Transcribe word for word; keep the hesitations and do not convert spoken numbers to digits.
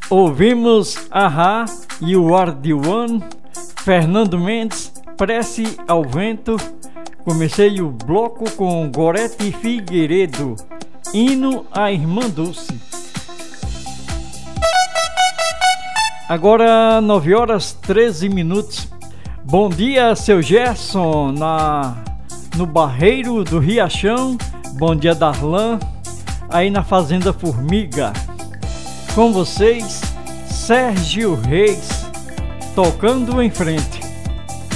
Ouvimos Ahá e o Are The One, Fernando Mendes, Prece ao Vento. Comecei o bloco com Gorete Figueiredo, Hino à Irmã Dulce. Agora nove horas treze minutos. Bom dia, seu Gerson, na, no Barreiro do Riachão. Bom dia, Darlan, aí na Fazenda Formiga. Com vocês, Sérgio Reis, tocando em frente.